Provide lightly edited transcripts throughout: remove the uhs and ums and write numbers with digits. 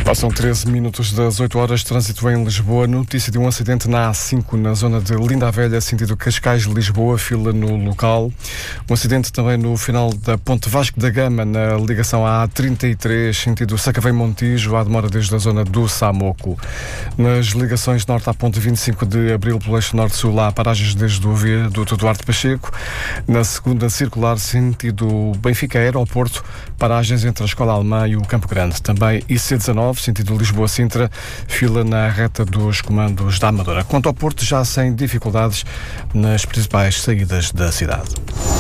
Passam 13 minutos das 8 horas, trânsito em Lisboa. Notícia de um acidente na A5, na zona de Linda a Velha, sentido Cascais-Lisboa, fila no local. Um acidente também no final da Ponte Vasco da Gama, na ligação à A33, sentido Sacavém-Montijo, há demora desde a zona do Samoco. Nas ligações norte à Ponte 25 de Abril, pelo eixo norte-sul, há paragens desde o viaduto Duarte Pacheco. Na segunda circular, sentido Benfica-Aeroporto, paragens entre a Escola Alemã e o Campo Grande. Também IC19, sentido Lisboa-Sintra, fila na reta dos comandos da Amadora. Quanto ao Porto, já sem dificuldades nas principais saídas da cidade.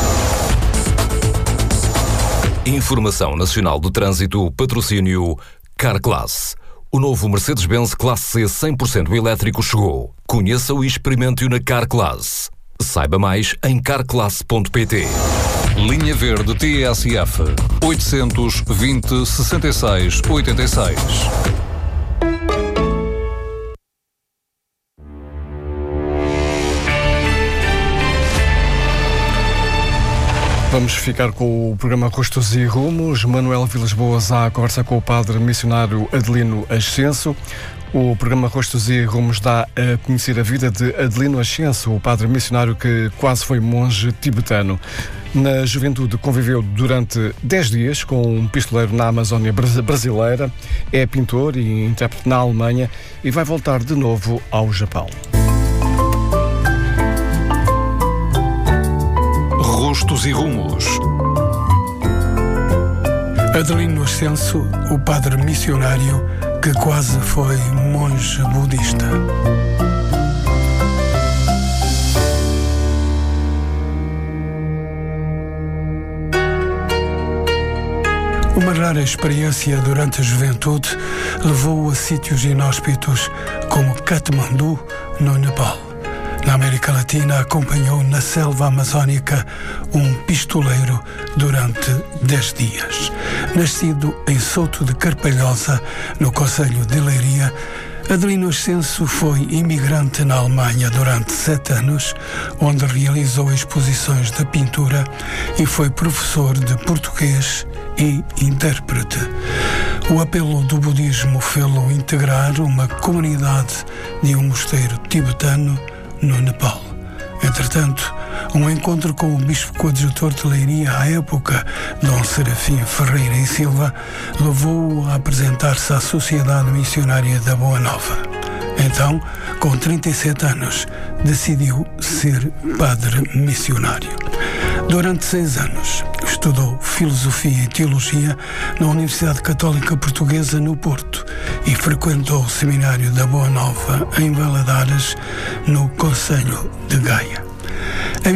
Informação Nacional do Trânsito, patrocínio Carclass. O novo Mercedes-Benz Classe C 100% elétrico chegou. Conheça-o e experimente-o na Carclass. Saiba mais em carclass.pt. Linha Verde TSF 820 66 86. Vamos ficar com o programa Rostos e Rumos. Manuel Vilas Boas à conversa com o padre missionário Adelino Ascenso. O programa Rostos e Rumos dá a conhecer a vida de Adelino Ascenso, o padre missionário que quase foi monge tibetano. Na juventude conviveu durante 10 dias com um pistoleiro na Amazónia brasileira, é pintor e intérprete na Alemanha e vai voltar de novo ao Japão. Rostos e Rumos. Adelino Ascenso, o padre missionário que quase foi monge budista. Uma rara experiência durante a juventude levou-o a sítios inóspitos como Katmandu, no Nepal. Na América Latina, acompanhou na selva amazónica um pistoleiro durante 10 dias. Nascido em Souto de Carpalhosa, no concelho de Leiria, Adelino Ascenso foi imigrante na Alemanha durante 7 anos, onde realizou exposições de pintura e foi professor de português e intérprete. O apelo do budismo fê-lo integrar uma comunidade de um mosteiro tibetano no Nepal. Entretanto, um encontro com o bispo coadjutor de Leiria à época, Dom Serafim Ferreira e Silva, levou-o a apresentar-se à Sociedade Missionária da Boa Nova. Então, com 37 anos, decidiu ser padre missionário. Durante 6 anos, estudou Filosofia e Teologia na Universidade Católica Portuguesa no Porto e frequentou o Seminário da Boa Nova em Valadares, no concelho de Gaia. Em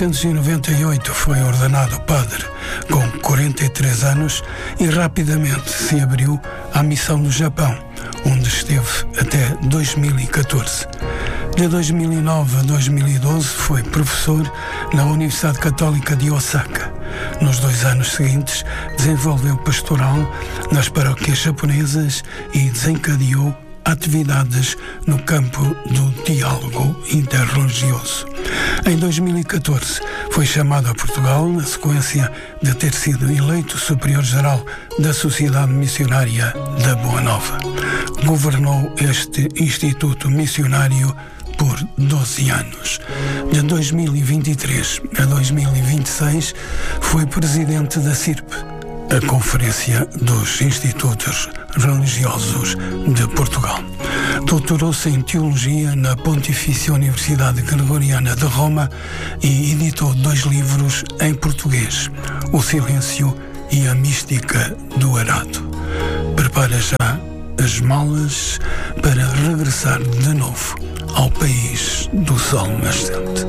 1998 foi ordenado padre, com 43 anos, e rapidamente se abriu à missão no Japão, onde esteve até 2014. De 2009 a 2012 foi professor na Universidade Católica de Osaka. Nos 2 anos seguintes desenvolveu pastoral nas paróquias japonesas e desencadeou atividades no campo do diálogo interreligioso. Em 2014 foi chamado a Portugal na sequência de ter sido eleito superior-geral da Sociedade Missionária da Boa Nova. Governou este instituto missionário por 12 anos. De 2023 a 2026 foi presidente da CIRP, a Conferência dos Institutos Religiosos de Portugal. Doutorou-se em Teologia na Pontifícia Universidade Gregoriana de Roma e editou 2 livros em português, O Silêncio e a Mística do Arado. Prepara já as malas para regressar de novo ao país do sol nascente.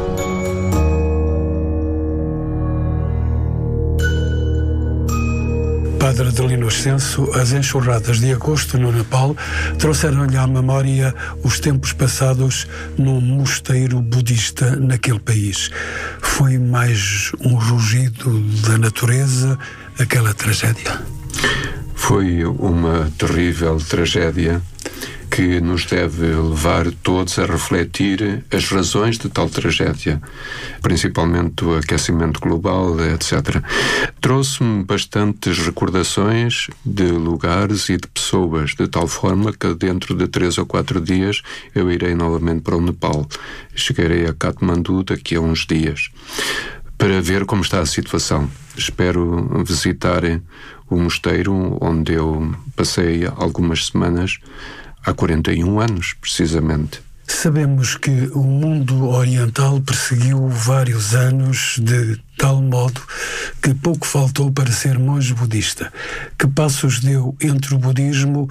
Padre Adelino Ascenso, as enxurradas de agosto no Nepal trouxeram-lhe à memória os tempos passados num mosteiro budista naquele país. Foi mais um rugido da natureza, aquela tragédia? Foi uma terrível tragédia que nos deve levar todos a refletir as razões de tal tragédia, principalmente o aquecimento global, etc. Trouxe-me bastantes recordações de lugares e de pessoas, de tal forma que dentro de 3 ou 4 dias eu irei novamente para o Nepal. Chegarei a Katmandu daqui a uns dias para ver como está a situação. Espero visitar o mosteiro onde eu passei algumas semanas há 41 anos, precisamente. Sabemos que o mundo oriental perseguiu vários anos de tal modo que pouco faltou para ser monge budista. Que passos deu entre o budismo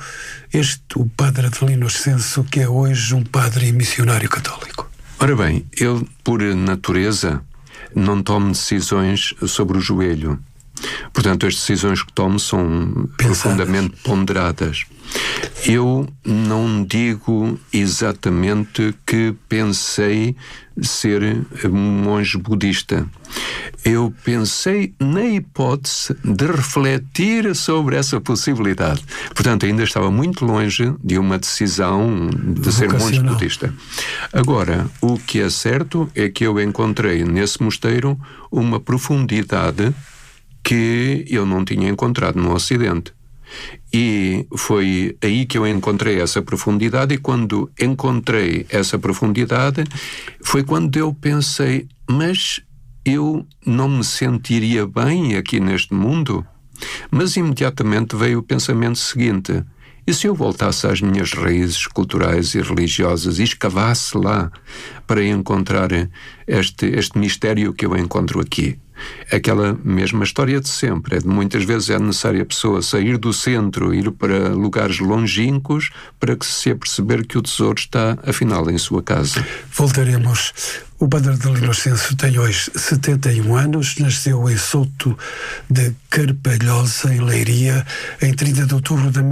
o padre Adelino Ascenso, que é hoje um padre e missionário católico? Ora bem, eu, por natureza, não tomo decisões sobre o joelho. Portanto, as decisões que tomo são profundamente ponderadas. Eu não digo exatamente que pensei ser monge budista. Eu pensei na hipótese de refletir sobre essa possibilidade. Portanto, ainda estava muito longe de uma decisão de ser monge budista. Agora, o que é certo é que eu encontrei nesse mosteiro uma profundidade que eu não tinha encontrado no Ocidente. E foi aí que eu encontrei essa profundidade, e quando encontrei essa profundidade foi quando eu pensei, mas eu não me sentiria bem aqui neste mundo? Mas imediatamente veio o pensamento seguinte: e se eu voltasse às minhas raízes culturais e religiosas e escavasse lá para encontrar este mistério que eu encontro aqui? Aquela mesma história de sempre, de muitas vezes é necessário a pessoa sair do centro, ir para lugares longínquos para que se aperceber que o tesouro está, afinal, em sua casa. Voltaremos. O padre Adelino Ascenso tem hoje 71 anos, nasceu em Souto de Carpalhosa, em Leiria, em 30 de outubro de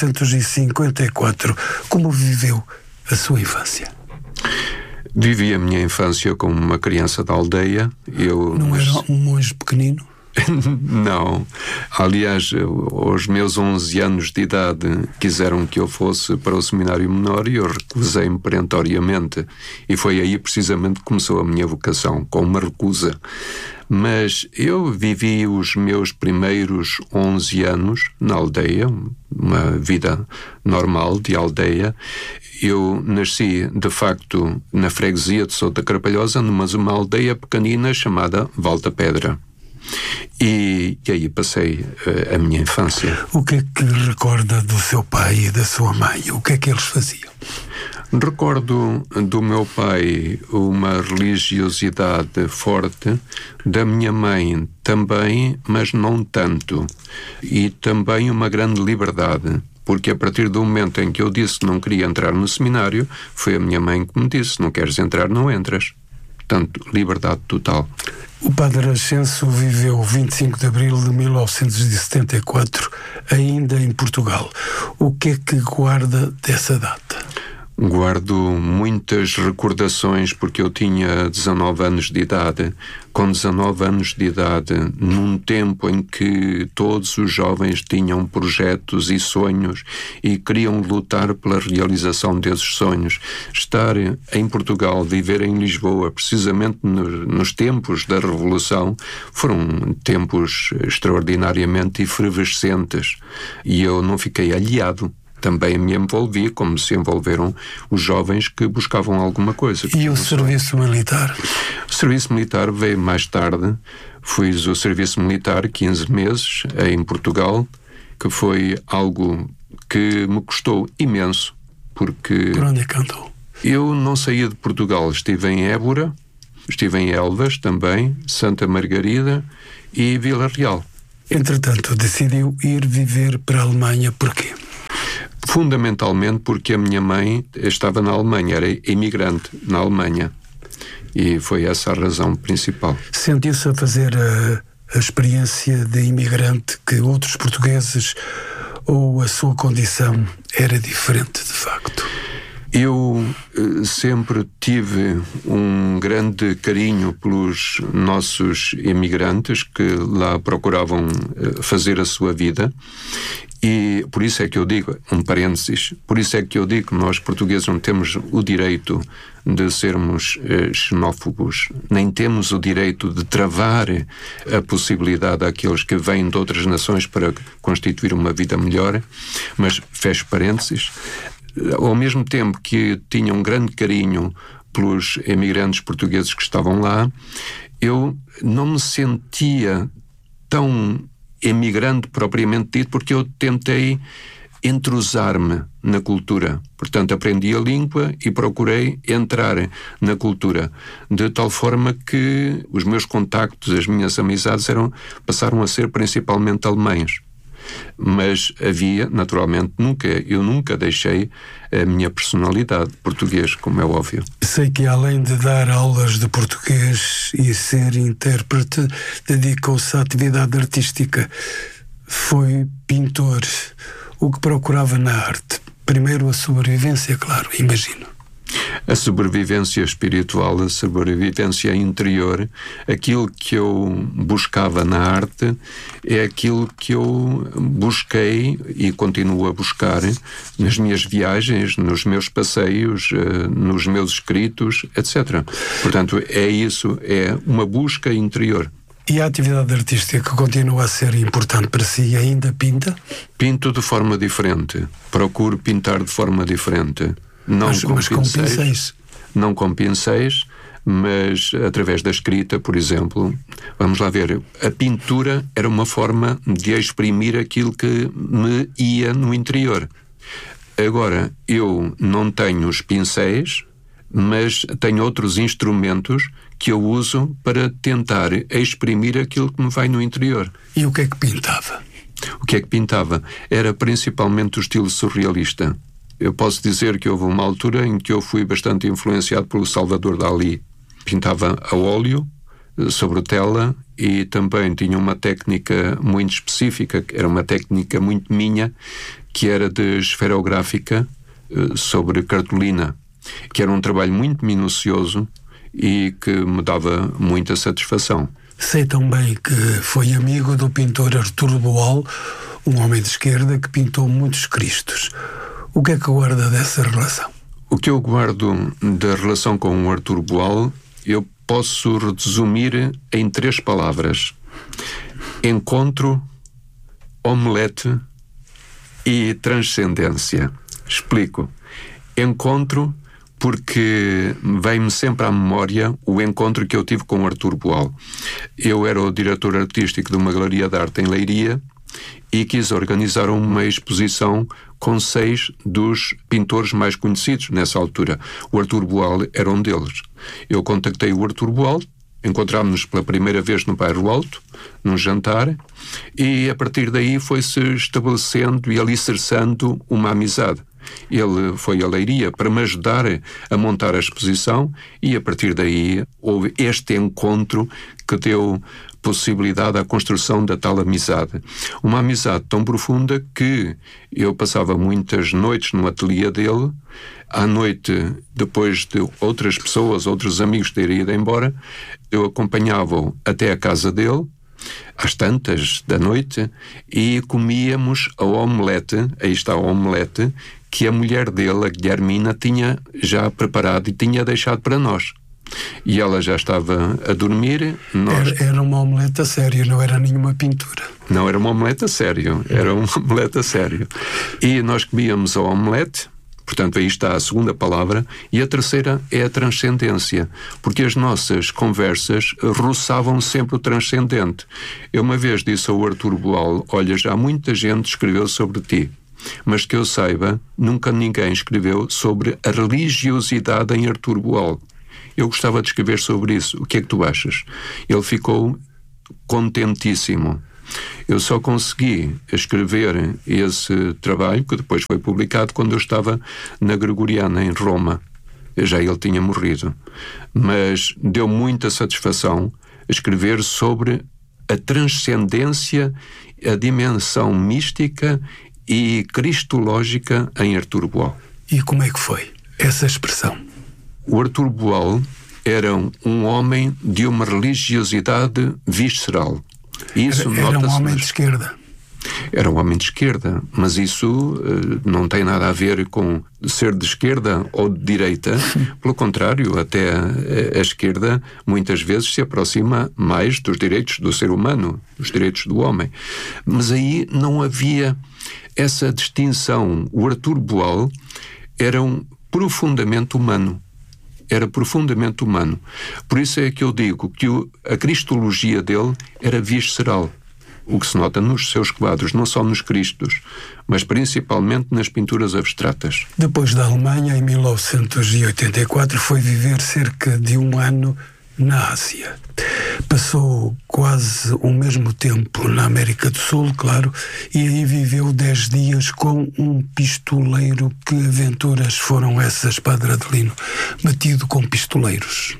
1954. Como viveu a sua infância? Vivi a minha infância como uma criança da aldeia. Não era um monge pequenino? Não. Aliás, aos meus 11 anos de idade quiseram que eu fosse para o seminário menor e eu recusei-me perentoriamente. E foi aí precisamente que começou a minha vocação, com uma recusa. Mas eu vivi os meus primeiros 11 anos na aldeia, uma vida normal de aldeia. Eu nasci, de facto, na freguesia de Souto da Carpalhosa, numa aldeia pequenina chamada Volta Pedra. E aí passei a minha infância. O que é que recorda do seu pai e da sua mãe? O que é que eles faziam? Recordo do meu pai uma religiosidade forte, da minha mãe também, mas não tanto. E também uma grande liberdade. Porque a partir do momento em que eu disse que não queria entrar no seminário, foi a minha mãe que me disse: não queres entrar, não entras. Portanto, liberdade total. O padre Ascenso viveu 25 de abril de 1974, ainda em Portugal. O que é que guarda dessa data? Guardo muitas recordações, porque eu tinha 19 anos de idade. Com 19 anos de idade, num tempo em que todos os jovens tinham projetos e sonhos e queriam lutar pela realização desses sonhos, estar em Portugal, viver em Lisboa, precisamente nos tempos da Revolução, foram tempos extraordinariamente efervescentes, e eu não fiquei alheado. Também me envolvi, como se envolveram os jovens que buscavam alguma coisa. E o serviço militar? O serviço militar veio mais tarde. Fiz o serviço militar 15 meses em Portugal, que foi algo que me custou imenso, porque... Por onde é que andou? Eu não saía de Portugal. Estive em Évora, estive em Elvas também, Santa Margarida e Vila Real. Entretanto, decidiu ir viver para a Alemanha. Porquê? Fundamentalmente porque a minha mãe estava na Alemanha, era imigrante na Alemanha, e foi essa a razão principal. Sentiu-se a fazer a experiência de imigrante que outros portugueses, ou a sua condição era diferente de facto? Eu sempre tive um grande carinho pelos nossos imigrantes que lá procuravam fazer a sua vida, E por isso é que eu digo, um parênteses, por isso é que eu digo que nós portugueses não temos o direito de sermos xenófobos, nem temos o direito de travar a possibilidade àqueles que vêm de outras nações para constituir uma vida melhor, mas, fecho parênteses, ao mesmo tempo que tinha um grande carinho pelos imigrantes portugueses que estavam lá, eu não me sentia tão emigrante propriamente dito, porque eu tentei entrosar-me na cultura. Portanto, aprendi a língua e procurei entrar na cultura, de tal forma que os meus contactos, as minhas amizades passaram a ser principalmente alemães. Mas havia, naturalmente, eu nunca deixei a minha personalidade português, como é óbvio. Sei que além de dar aulas de português e ser intérprete, dedicou-se à atividade artística. Foi pintor. O que procurava na arte? Primeiro a sobrevivência, claro, imagino. A sobrevivência espiritual, a sobrevivência interior, aquilo que eu buscava na arte é aquilo que eu busquei e continuo a buscar nas minhas viagens, nos meus passeios, nos meus escritos, etc. Portanto, é isso, é uma busca interior. E a atividade artística continua a ser importante para si? Ainda pinta? Pinto de forma diferente. Procuro pintar de forma diferente. Mas com pincéis. Não com pincéis, mas através da escrita, por exemplo. Vamos lá ver. A pintura era uma forma de exprimir aquilo que me ia no interior. Agora, eu não tenho os pincéis, mas tenho outros instrumentos que eu uso para tentar exprimir aquilo que me vai no interior. E o que é que pintava? O que é que pintava? Era principalmente o estilo surrealista. Eu posso dizer que houve uma altura em que eu fui bastante influenciado pelo Salvador Dalí. Pintava a óleo, sobre tela, e também tinha uma técnica muito específica, que era uma técnica muito minha, que era de esferográfica sobre cartolina, que era um trabalho muito minucioso e que me dava muita satisfação. Sei também que foi amigo do pintor Arturo Boal, um homem de esquerda que pintou muitos Cristos. O que é que guarda dessa relação? O que eu guardo da relação com o Arturo Boal, eu posso resumir em 3 palavras: encontro, omelete e transcendência. Explico. Encontro porque vem-me sempre à memória o encontro que eu tive com o Arturo Boal. Eu era o diretor artístico de uma galeria de arte em Leiria e quis organizar uma exposição com 6 dos pintores mais conhecidos nessa altura. O Arturo Boal era um deles. Eu contactei o Arturo Boal, encontrámos-nos pela primeira vez no Bairro Alto, num jantar, e a partir daí foi-se estabelecendo e alicerçando uma amizade. Ele foi a Leiria para me ajudar a montar a exposição e a partir daí houve este encontro que deu possibilidade à construção da tal amizade. Uma amizade tão profunda que eu passava muitas noites no ateliê dele. À noite, depois de outras pessoas, outros amigos terem ido embora, eu acompanhava-o até a casa dele, às tantas da noite, e comíamos a omelete, aí está a omelete, que a mulher dele, a Guilhermina, tinha já preparado e tinha deixado para nós. E ela já estava a dormir. Era uma omelete a sério, não era nenhuma pintura. Não era uma omelete a sério, era uma omelete a sério. E nós comíamos a omelete, portanto aí está a segunda palavra, e a terceira é a transcendência, porque as nossas conversas roçavam sempre o transcendente. Eu uma vez disse ao Arturo Boal: olha, já muita gente escreveu sobre ti, mas que eu saiba, nunca ninguém escreveu sobre a religiosidade em Arturo Boal. Eu gostava de escrever sobre isso. O que é que tu achas? Ele ficou contentíssimo. Eu só consegui escrever esse trabalho, que depois foi publicado, quando eu estava na Gregoriana, em Roma. Já ele tinha morrido. Mas deu muita satisfação escrever sobre a transcendência, a dimensão mística e cristológica em Arturo Boal. E como é que foi essa expressão? O Arturo Boal era um homem de uma religiosidade visceral. Isso era um homem de esquerda. Era um homem de esquerda, mas isso não tem nada a ver com ser de esquerda ou de direita. Pelo contrário, até a esquerda muitas vezes se aproxima mais dos direitos do ser humano, dos direitos do homem. Mas aí não havia essa distinção. O Artur Boal era profundamente humano. Era profundamente humano. Por isso é que eu digo que a cristologia dele era visceral. O que se nota nos seus quadros, não só nos Cristos, mas principalmente nas pinturas abstratas. Depois da Alemanha, em 1984, foi viver cerca de um ano na Ásia. Passou quase o mesmo tempo na América do Sul, claro, e aí viveu 10 dias com um pistoleiro. Que aventuras foram essas, Padre Adelino? Batido com pistoleiros.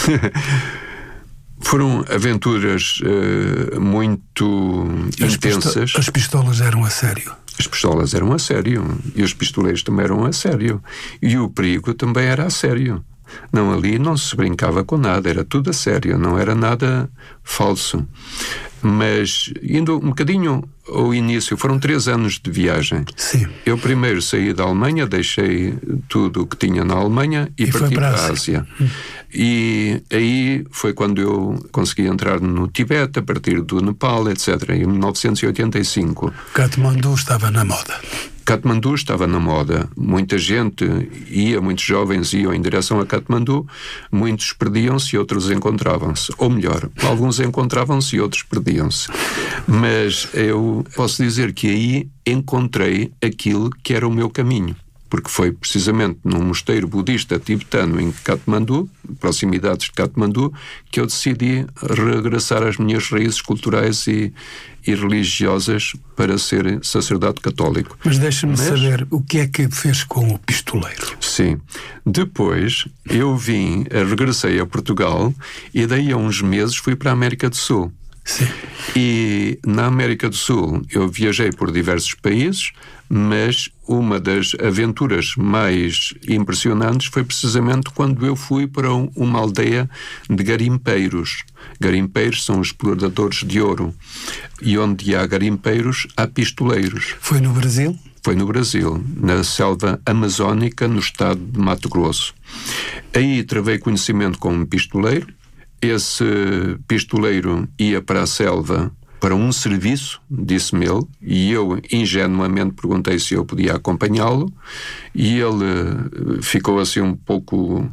Foram aventuras muito intensas. As pistolas eram a sério? As pistolas eram a sério. E os pistoleiros também eram a sério. E o perigo também era a sério. Não, ali não se brincava com nada, era tudo a sério, não era nada falso. Mas, indo um bocadinho ao início, foram 3 anos de viagem. Sim. Eu primeiro saí da Alemanha, deixei tudo o que tinha na Alemanha e parti para a Ásia. E aí foi quando eu consegui entrar no Tibete, a partir do Nepal, etc., em 1985. Katmandu estava na moda. Katmandu estava na moda. Muita gente ia, muitos jovens iam em direção a Katmandu, muitos perdiam-se e outros encontravam-se. Ou melhor, alguns encontravam-se e outros perdiam-se. Mas eu posso dizer que aí encontrei aquilo que era o meu caminho. Porque foi precisamente num mosteiro budista tibetano em Katmandu, proximidades de Katmandu, que eu decidi regressar às minhas raízes culturais e religiosas para ser sacerdote católico. Mas deixa-me saber o que é que fez com o pistoleiro. Sim. Depois eu regressei a Portugal e daí a uns meses fui para a América do Sul. Sim. E na América do Sul eu viajei por diversos países, mas uma das aventuras mais impressionantes foi precisamente quando eu fui para uma aldeia de garimpeiros. Garimpeiros são os exploradores de ouro. E onde há garimpeiros, há pistoleiros. Foi no Brasil? Foi no Brasil, na selva amazónica, no estado de Mato Grosso. Aí travei conhecimento com um pistoleiro. Esse pistoleiro ia para a selva para um serviço, disse-me ele, e eu ingenuamente perguntei se eu podia acompanhá-lo, e ele ficou assim um pouco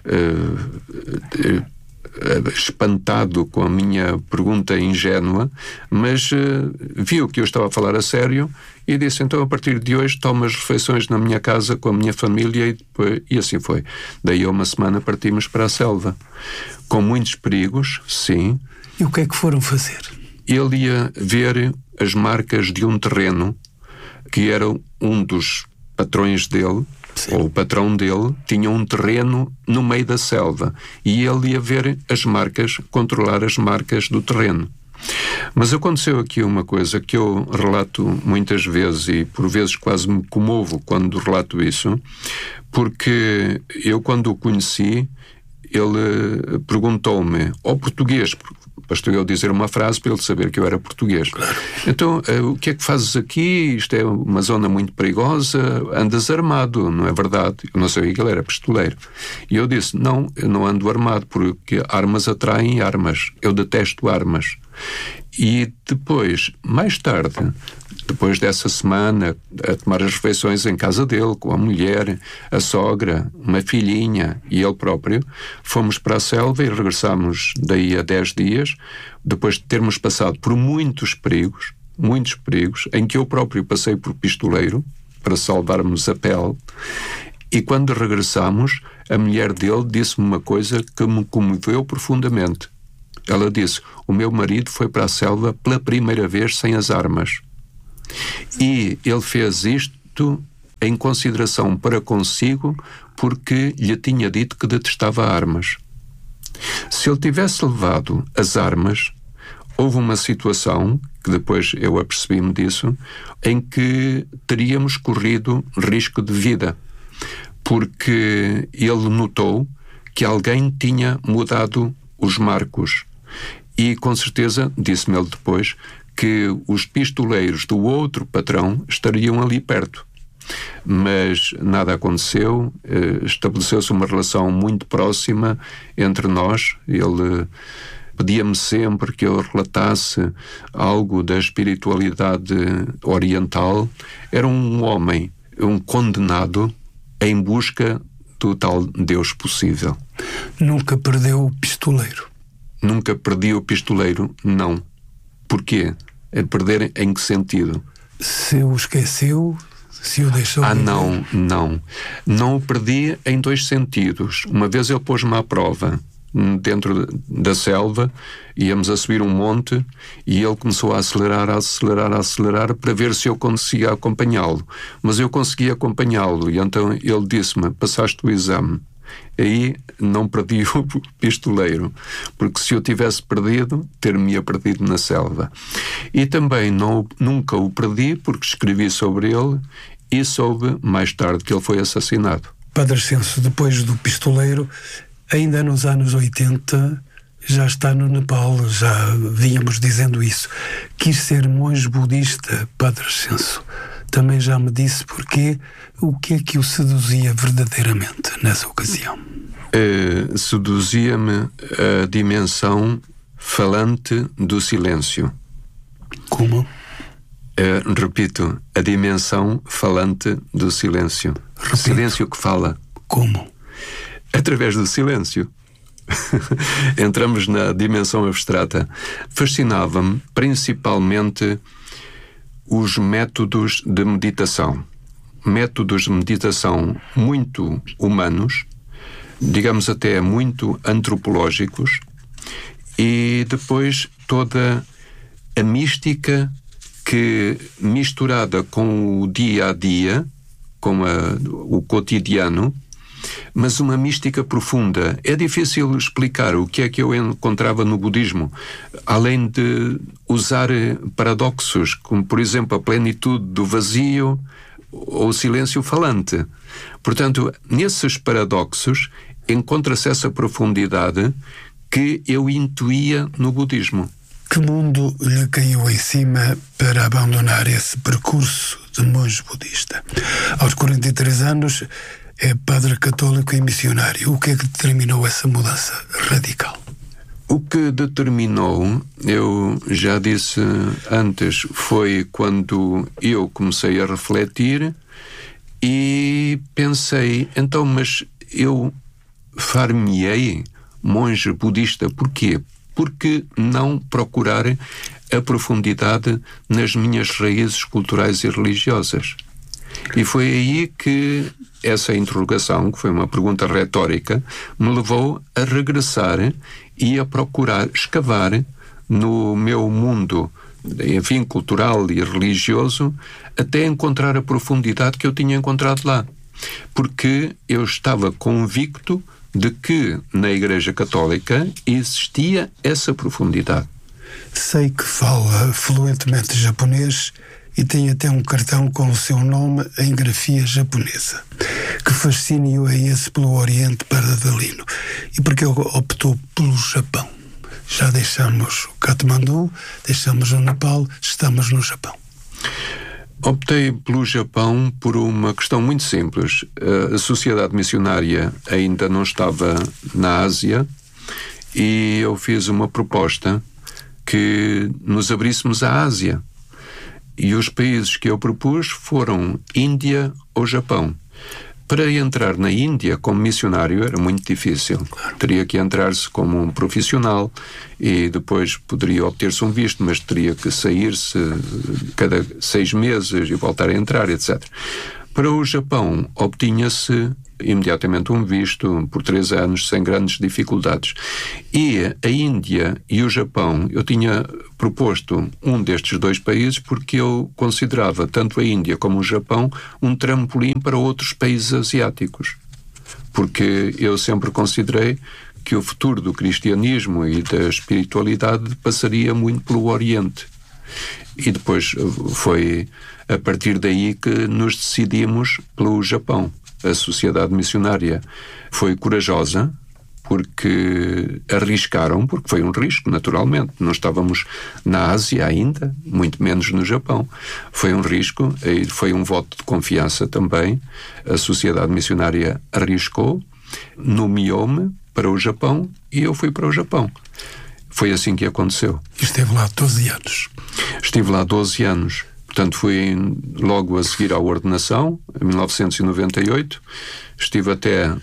espantado com a minha pergunta ingênua, mas viu que eu estava a falar a sério e disse: então a partir de hoje tomo as refeições na minha casa com a minha família, e assim foi. Daí a uma semana partimos para a selva, com muitos perigos, sim. E o que é que foram fazer? Ele ia ver as marcas de um terreno que era um dos patrões dele. Sim. Ou o patrão dele tinha um terreno no meio da selva e ele ia ver as marcas, controlar as marcas do terreno. Mas aconteceu aqui uma coisa que eu relato muitas vezes e por vezes quase me comovo quando relato isso, porque eu, quando o conheci, ele perguntou-me ao português, bastou eu dizer uma frase para ele saber que eu era português. Claro. Então, o que é que fazes aqui? Isto é uma zona muito perigosa, andas armado, não é verdade? Eu não sabia que ele era pistoleiro. E eu disse: não, eu não ando armado, porque armas atraem armas. Eu detesto armas. E depois, mais tarde, depois dessa semana, a tomar as refeições em casa dele, com a mulher, a sogra, uma filhinha e ele próprio, fomos para a selva e regressámos daí a 10 dias, depois de termos passado por muitos perigos, em que eu próprio passei por pistoleiro, para salvarmos a pele, e quando regressámos, a mulher dele disse-me uma coisa que me comoveu profundamente. Ela disse: o meu marido foi para a selva pela primeira vez sem as armas. E ele fez isto em consideração para consigo, porque lhe tinha dito que detestava armas. Se ele tivesse levado as armas, houve uma situação, que depois eu apercebi-me disso, em que teríamos corrido risco de vida, porque ele notou que alguém tinha mudado os marcos. E com certeza, disse-me ele depois, que os pistoleiros do outro patrão estariam ali perto. Mas nada aconteceu, estabeleceu-se uma relação muito próxima entre nós. Ele pedia-me sempre que eu relatasse algo da espiritualidade oriental. Era um homem, um condenado em busca do tal Deus possível. Nunca perdeu o pistoleiro? Nunca perdi o pistoleiro, não. Porquê? Perder em que sentido? Se o esqueceu, se o deixou... Não o perdi em 2 sentidos. Uma vez ele pôs-me à prova dentro da selva, íamos a subir um monte e ele começou a acelerar para ver se eu conseguia acompanhá-lo. Mas eu consegui acompanhá-lo e então ele disse-me: passaste o exame. Aí não perdi o pistoleiro, porque se eu tivesse perdido, ter-me-ia perdido na selva. E também nunca o perdi, porque escrevi sobre ele e soube mais tarde que ele foi assassinado. Padre Ascenso, depois do pistoleiro, ainda nos anos 80, já está no Nepal, já vínhamos dizendo isso. Quis ser monge budista, Padre Ascenso. Também já me disse porquê. O que é que o seduzia verdadeiramente nessa ocasião? Seduzia-me a dimensão falante do silêncio. Como? Repito, a dimensão falante do silêncio. Repito. O silêncio que fala. Como? Através do silêncio. Entramos na dimensão abstrata. Fascinava-me principalmente os métodos de meditação. Métodos de meditação muito humanos, digamos até muito antropológicos, e depois toda a mística que, misturada com o dia a dia, com o cotidiano, mas uma mística profunda. É difícil explicar o que é que eu encontrava no budismo, além de usar paradoxos, como por exemplo a plenitude do vazio ou o silêncio falante. Portanto, nesses paradoxos encontra-se essa profundidade que eu intuía no budismo. Que mundo lhe caiu em cima para abandonar esse percurso de monge budista? Aos 43 anos é padre católico e missionário. O que é que determinou essa mudança radical? O que determinou, eu já disse antes, foi quando eu comecei a refletir e pensei, então, mas eu far-me-ei monge budista. Porquê? Porque não procurar a profundidade nas minhas raízes culturais e religiosas? E foi aí que essa interrogação, que foi uma pergunta retórica, me levou a regressar e a procurar escavar no meu mundo, enfim, cultural e religioso, até encontrar a profundidade que eu tinha encontrado lá. Porque eu estava convicto de que na Igreja Católica existia essa profundidade. Sei que fala fluentemente japonês e tem até um cartão com o seu nome em grafia japonesa. Que fascínio é esse pelo Oriente paradalino? E por que optou pelo Japão? Já deixamos o Katmandu, deixamos o Nepal, estamos no Japão. Optei pelo Japão por uma questão muito simples. A sociedade missionária ainda não estava na Ásia e eu fiz uma proposta que nos abríssemos à Ásia. E os países que eu propus foram Índia ou Japão. Para entrar na Índia como missionário era muito difícil. Teria que entrar-se como um profissional e depois poderia obter-se um visto, mas teria que sair-se cada 6 meses e voltar a entrar, etc. Para o Japão obtinha-se imediatamente um visto por 3 anos sem grandes dificuldades. E a Índia e o Japão, eu tinha proposto um destes 2 países porque eu considerava tanto a Índia como o Japão um trampolim para outros países asiáticos. Porque eu sempre considerei que o futuro do cristianismo e da espiritualidade passaria muito pelo Oriente. E depois foi a partir daí que nos decidimos pelo Japão. A sociedade missionária foi corajosa porque arriscaram, porque foi um risco, naturalmente. Não estávamos na Ásia ainda, muito menos no Japão. Foi um risco e foi um voto de confiança também. A Sociedade Missionária arriscou, nomeou-me para o Japão e eu fui para o Japão. Foi assim que aconteceu. Esteve lá 12 anos. Estive lá 12 anos. Portanto, fui logo a seguir à ordenação, em 1998. Estive até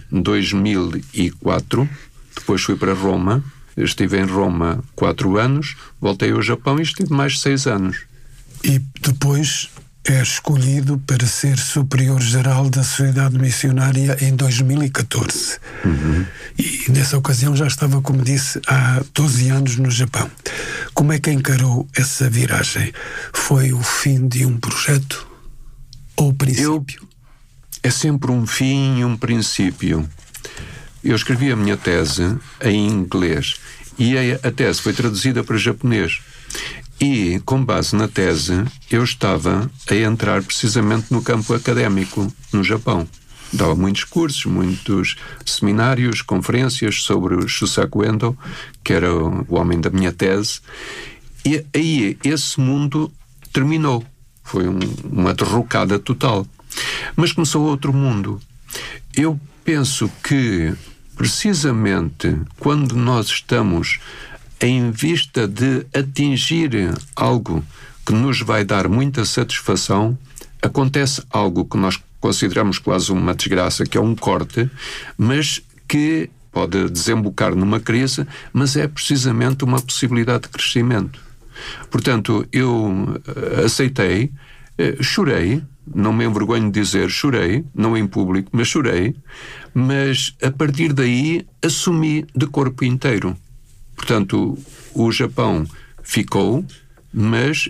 2004. Depois fui para Roma. Estive em Roma 4 anos. Voltei ao Japão e estive mais 6 anos. E depois é escolhido para ser superior-geral da Sociedade Missionária em 2014. E nessa ocasião já estava, como disse, há 12 anos no Japão. Como é que encarou essa viragem? Foi o fim de um projeto ou o princípio? É sempre um fim e um princípio. Eu escrevi a minha tese em inglês e a tese foi traduzida para japonês. E, com base na tese, eu estava a entrar precisamente no campo académico no Japão. Dava muitos cursos, muitos seminários, conferências sobre o Shusaku Endo, que era o homem da minha tese. E aí esse mundo terminou. Foi uma derrocada total. Mas começou outro mundo. Eu penso que, precisamente, quando nós estamos em vista de atingir algo que nos vai dar muita satisfação, acontece algo que nós consideramos quase uma desgraça, que é um corte, mas que pode desembocar numa crise, mas é precisamente uma possibilidade de crescimento. Portanto, eu aceitei, chorei, não me envergonho de dizer, chorei, não em público, mas chorei, mas a partir daí assumi de corpo inteiro. Portanto, o Japão ficou, mas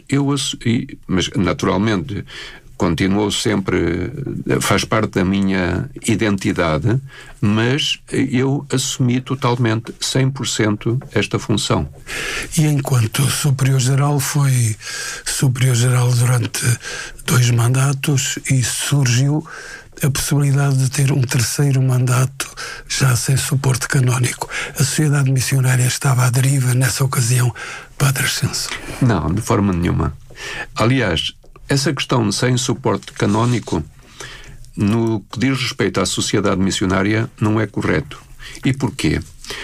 naturalmente continuou sempre, faz parte da minha identidade, mas eu assumi totalmente, 100% esta função. E enquanto superior-geral, foi superior-geral durante 2 mandatos e surgiu a possibilidade de ter um terceiro mandato já sem suporte canónico. A Sociedade Missionária estava à deriva nessa ocasião, Padre Ascenso? Não, de forma nenhuma. Aliás, essa questão sem suporte canónico, no que diz respeito à Sociedade Missionária, não é correto. E porquê?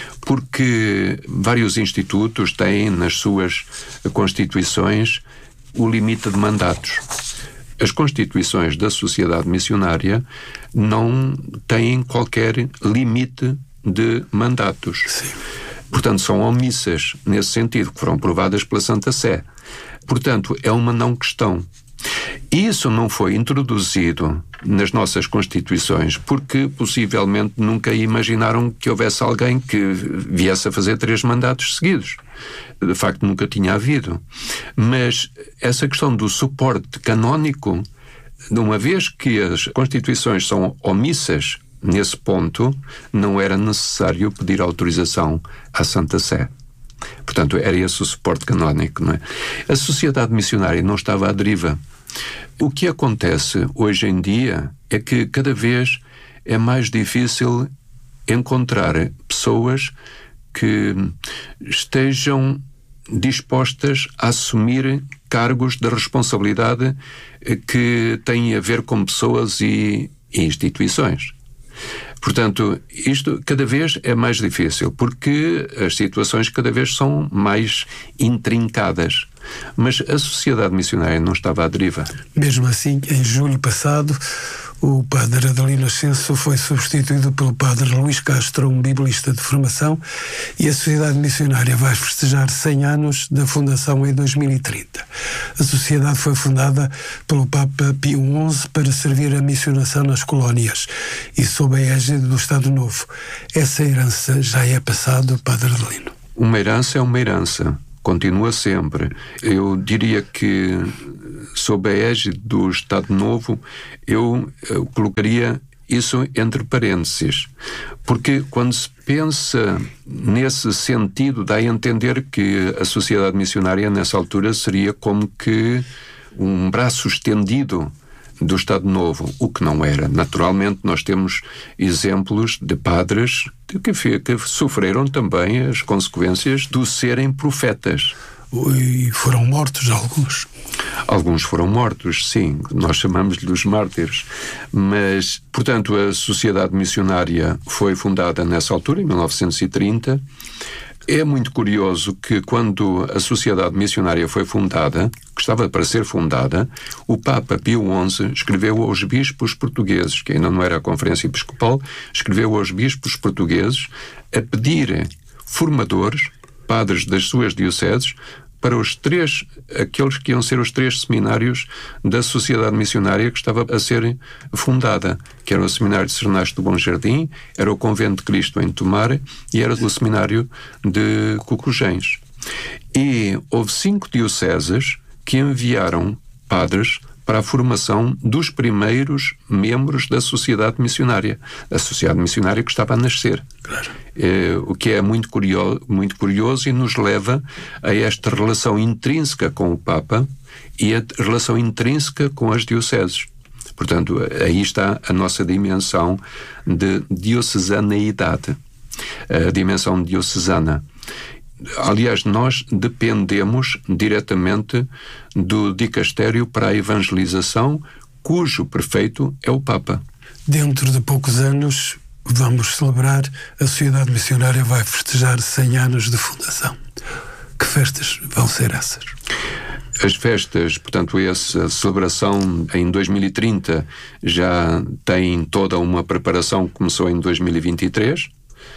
Porque vários institutos têm nas suas constituições o limite de mandatos. As constituições da Sociedade Missionária não têm qualquer limite de mandatos. Sim. Portanto, são omissas nesse sentido, que foram aprovadas pela Santa Sé. Portanto, é uma não questão. Isso não foi introduzido nas nossas constituições porque possivelmente nunca imaginaram que houvesse alguém que viesse a fazer 3 mandatos seguidos. De facto, nunca tinha havido. Mas essa questão do suporte canónico, de uma vez que as constituições são omissas nesse ponto, não era necessário pedir autorização à Santa Sé. Portanto, era esse o suporte canónico, não é? A Sociedade Missionária não estava à deriva. O que acontece hoje em dia é que cada vez é mais difícil encontrar pessoas que estejam dispostas a assumir cargos de responsabilidade que têm a ver com pessoas e instituições. Portanto, isto cada vez é mais difícil, porque as situações cada vez são mais intrincadas. Mas a Sociedade Missionária não estava à deriva. Mesmo assim, em julho passado, o Padre Adelino Ascenso foi substituído pelo Padre Luís Castro, um biblista de formação, e a Sociedade Missionária vai festejar 100 anos da fundação em 2030. A Sociedade foi fundada pelo Papa Pio XI para servir a missionação nas colónias e sob a égide do Estado Novo. Essa herança já é passado, Padre Adelino? Uma herança é uma herança. Continua sempre. Eu diria que, sob a égide do Estado Novo, eu colocaria isso entre parênteses. Porque quando se pensa nesse sentido, dá a entender que a Sociedade Missionária, nessa altura, seria como que um braço estendido do Estado Novo, o que não era. Naturalmente, nós temos exemplos de padres que sofreram também as consequências do serem profetas. E foram mortos alguns? Alguns foram mortos, sim. Nós chamamos-lhe os mártires. Mas, portanto, a Sociedade Missionária foi fundada nessa altura, em 1930. É muito curioso que quando a Sociedade Missionária foi fundada, que estava para ser fundada, o Papa Pio XI escreveu aos bispos portugueses, que ainda não era a Conferência Episcopal, escreveu aos bispos portugueses a pedir formadores, padres das suas dioceses, para aqueles que iam ser os 3 seminários da Sociedade Missionária que estava a ser fundada, que era o Seminário de Sernache do Bom Jardim, era o Convento de Cristo em Tomar e era o Seminário de Cocujens. E houve 5 dioceses que enviaram padres para a formação dos primeiros membros da Sociedade Missionária. A Sociedade Missionária que estava a nascer. Claro. O que é muito curioso e nos leva a esta relação intrínseca com o Papa e a relação intrínseca com as dioceses. Portanto, aí está a nossa dimensão de diocesaneidade, a dimensão diocesana. Aliás, nós dependemos diretamente do dicastério para a evangelização, cujo prefeito é o Papa. Dentro de poucos anos vamos celebrar, a Sociedade Missionária vai festejar 100 anos de fundação. Que festas vão ser essas? As festas, portanto, essa celebração em 2030 já tem toda uma preparação que começou em 2023.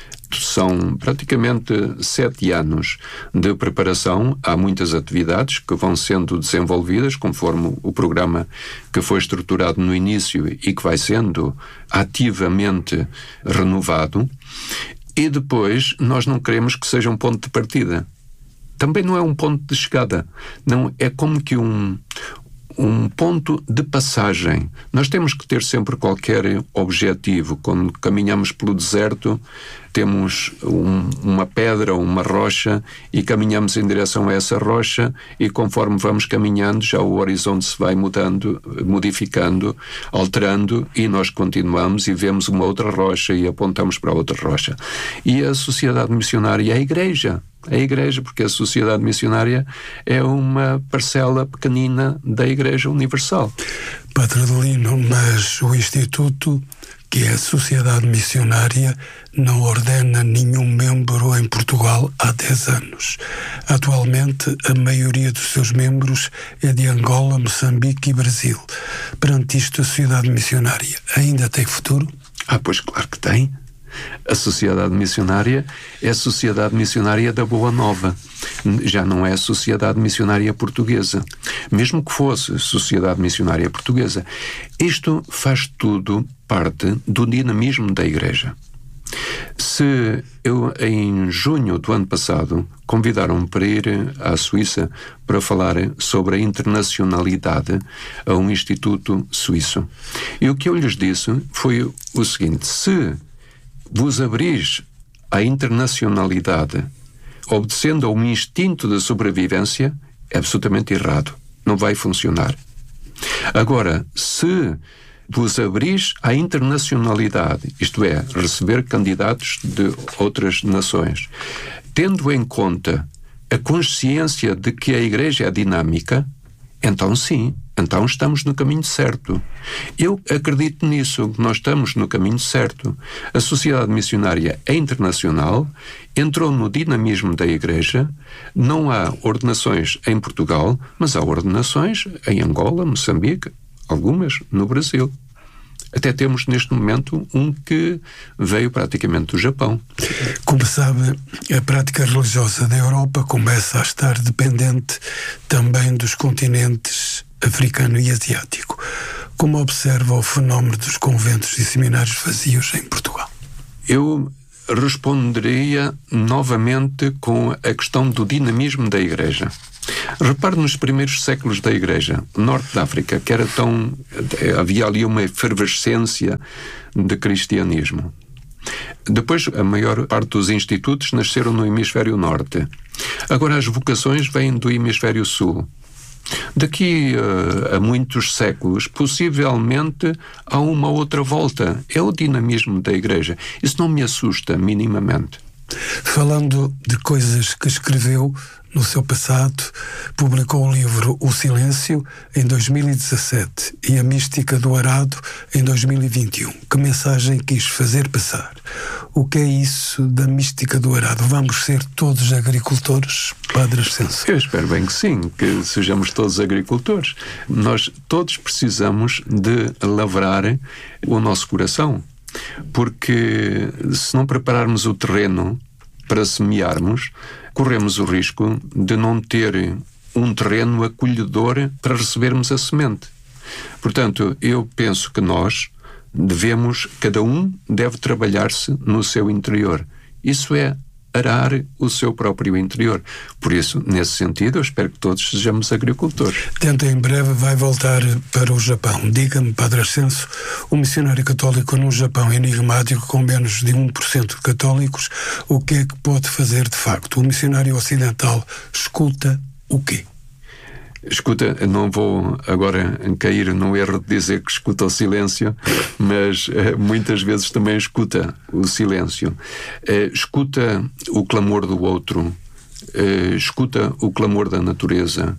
São praticamente 7 anos de preparação. Há muitas atividades que vão sendo desenvolvidas conforme o programa que foi estruturado no início e que vai sendo ativamente renovado. E depois nós não queremos que seja um ponto de partida. Também não é um ponto de chegada. Não, é como que um ponto de passagem. Nós temos que ter sempre qualquer objetivo. Quando caminhamos pelo deserto, temos uma pedra ou uma rocha e caminhamos em direção a essa rocha e conforme vamos caminhando já o horizonte se vai mudando, modificando, alterando e nós continuamos e vemos uma outra rocha e apontamos para outra rocha. E a Sociedade Missionária é a Igreja. A Igreja, porque a Sociedade Missionária é uma parcela pequenina da Igreja Universal. Padre Adelino, mas o Instituto, que é a Sociedade Missionária, não ordena nenhum membro em Portugal há 10 anos. Atualmente, a maioria dos seus membros é de Angola, Moçambique e Brasil. Perante isto, a Sociedade Missionária ainda tem futuro? Pois claro que tem. A Sociedade Missionária é a Sociedade Missionária da Boa Nova. Já não é a Sociedade Missionária Portuguesa. Mesmo que fosse Sociedade Missionária Portuguesa. Isto faz tudo parte do dinamismo da Igreja. Se eu, em junho do ano passado, convidaram-me para ir à Suíça para falar sobre a internacionalidade a um instituto suíço. E o que eu lhes disse foi o seguinte: se vos abris à internacionalidade obedecendo a um instinto de sobrevivência, é absolutamente errado. Não vai funcionar. Agora, se vos abris à internacionalidade, isto é, receber candidatos de outras nações, tendo em conta a consciência de que a Igreja é dinâmica, então sim, então estamos no caminho certo. Eu acredito nisso, nós estamos no caminho certo. A Sociedade Missionária é internacional, entrou no dinamismo da Igreja, não há ordenações em Portugal, mas há ordenações em Angola, Moçambique, algumas no Brasil. Até temos neste momento um que veio praticamente do Japão. Como sabe, a prática religiosa da Europa começa a estar dependente também dos continentes africano e asiático. Como observa o fenómeno dos conventos e seminários vazios em Portugal? Eu responderia novamente com a questão do dinamismo da Igreja. Repare nos primeiros séculos da Igreja, Norte da África, que era havia ali uma efervescência de cristianismo. Depois, a maior parte dos institutos nasceram no hemisfério norte. Agora, as vocações vêm do hemisfério sul. Daqui a muitos séculos, possivelmente, há uma outra volta. É o dinamismo da Igreja. Isso não me assusta minimamente. Falando de coisas que escreveu no seu passado, publicou o livro O Silêncio em 2017 e A Mística do Arado em 2021. Que mensagem quis fazer passar? O que é isso da mística do arado? Vamos ser todos agricultores, Padre Ascenso? Eu espero bem que sim, que sejamos todos agricultores. Nós todos precisamos de lavrar o nosso coração, porque se não prepararmos o terreno para semearmos, corremos o risco de não ter um terreno acolhedor para recebermos a semente. Portanto, eu penso que nós cada um deve trabalhar-se no seu interior. Isso é arar o seu próprio interior. Por isso, nesse sentido, eu espero que todos sejamos agricultores. Tenta em breve vai voltar para o Japão. Diga-me, Padre Ascenso, o missionário católico no Japão enigmático, com menos de 1% de católicos, o que é que pode fazer de facto? O missionário ocidental escuta o quê? Escuta, não vou agora cair no erro de dizer que escuta o silêncio, mas muitas vezes também escuta o silêncio. Escuta o clamor do outro, escuta o clamor da natureza,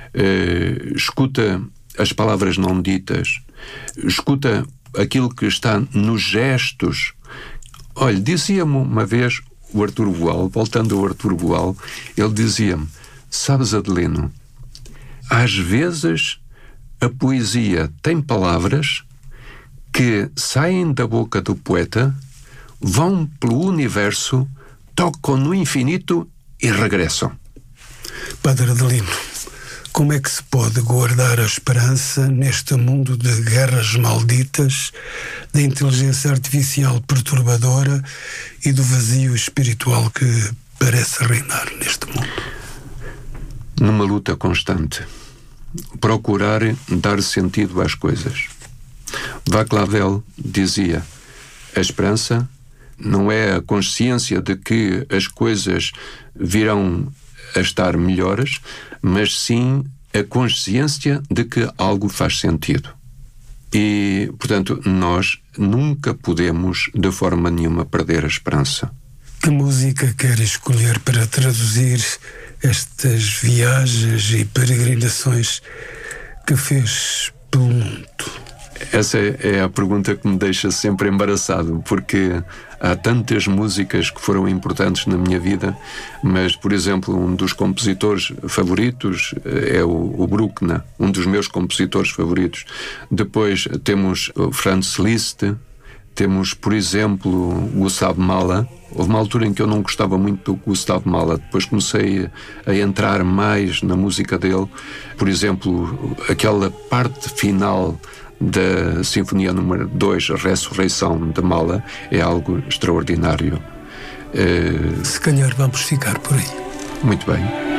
escuta as palavras não ditas, escuta aquilo que está nos gestos. Olha, dizia-me uma vez o Artur Boal, voltando ao Artur Boal, ele dizia-me: sabes, Adelino, às vezes a poesia tem palavras que saem da boca do poeta, vão pelo universo, tocam no infinito e regressam. Padre Adelino, como é que se pode guardar a esperança neste mundo de guerras malditas, da inteligência artificial perturbadora e do vazio espiritual que parece reinar neste mundo? Numa luta constante. Procurar dar sentido às coisas. Václav Havel dizia: a esperança não é a consciência de que as coisas virão a estar melhores, mas sim a consciência de que algo faz sentido. E, portanto, nós nunca podemos, de forma nenhuma, perder a esperança. Que música quer escolher para traduzir estas viagens e peregrinações que fez pelo mundo? Essa é a pergunta que me deixa sempre embaraçado, porque há tantas músicas que foram importantes na minha vida, mas, por exemplo, um dos compositores favoritos é o Bruckner, um dos meus compositores favoritos. Depois temos o Franz Liszt, temos, por exemplo, Gustav Mahler. Houve uma altura em que eu não gostava muito do Gustav Mahler, depois comecei a entrar mais na música dele. Por exemplo, aquela parte final da Sinfonia número 2, a Ressurreição de Mahler, é algo extraordinário. Se calhar vamos ficar por aí. Muito bem.